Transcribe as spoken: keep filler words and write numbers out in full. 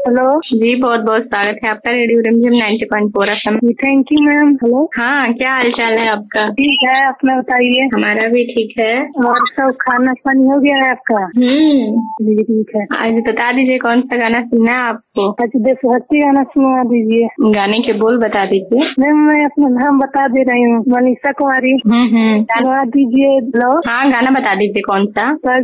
Hello जी, बहुत बहुत स्वागत है आपका रेडियो रिमझिम ninety point four FM. Thank you ma'am. Hello. हाँ, क्या हाल चाल है आपका? ठीक है, अपना बताइए। हमारा भी ठीक है। और सब खाना पानी हो गया है आपका? हम्म जी ठीक है। आज बता दीजिए कौन सा गाना सुनना है आपको? आज देशभक्ति गाना सुना दीजिए। गाने के बोल बता दीजिए। मैम मैं अपना नाम बता दे रही हूँ, मनीषा कुमारी। हम्म हम्म सुना दीजिए। हेलो। हाँ, गाना बता दीजिए कौन सा।